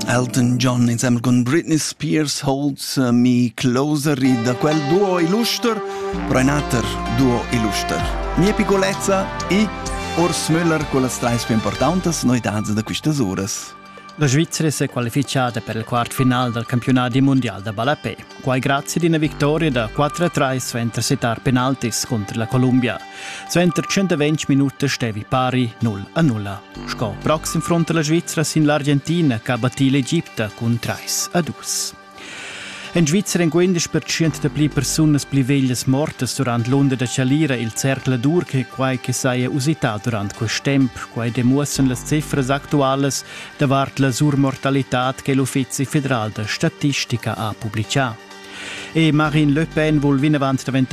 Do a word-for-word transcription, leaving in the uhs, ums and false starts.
Elton John insieme con Britney Spears Holds Me Closer e da quel duo illuster però un altro duo illuster mia piccolezza e Urs Müller con le strais più importanti noità da queste ore. La Svizzera si è qualificata per il quarto finale del campionato mondiale da Balapè, qua grazie ad una vittoria da quattro a tre sventer setar penaltis contro la Colombia. Sventer centoventi minuti stevi pari null a null. Sco proxim fronte alla Svizzera sin l'Argentina che ha battuto l'Egitto con tre a due. In Svizzera in quindici per cento de pli personas pli veglias mortas durant l'onda da Cialira il cercle dur che quai che saia usità durant quest temp, quai demuossen las cifras actuales davart la surmortalitat che l'Uffizi Federal de Statistica ha publicat. E Marine Le Pen vuol vinavant